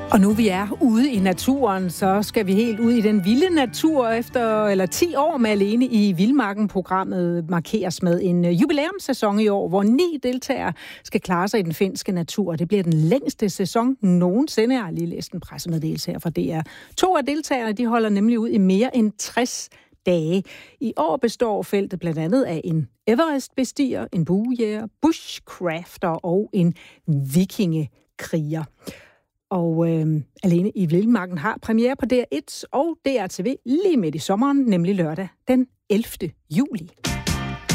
Og nu vi er ude i naturen, så skal vi helt ud i den vilde natur. Efter 10 år med Alene i Vildmarken-programmet markeres med en jubilæumssæson i år, hvor 9 deltagere skal klare sig i den finske natur. Det bliver den længste sæson nogensinde. Jeg har lige læst en pressemeddelelse her fra DR. 2 af deltagerne de holder nemlig ud i mere end 60 dage. I år består feltet blandt andet af en Everest-bestiger, en buejæger, bushcrafter og en vikingekriger. Og Alene i Vildmarken har premiere på DR1 og DRTV lige midt i sommeren, nemlig lørdag den 11. juli.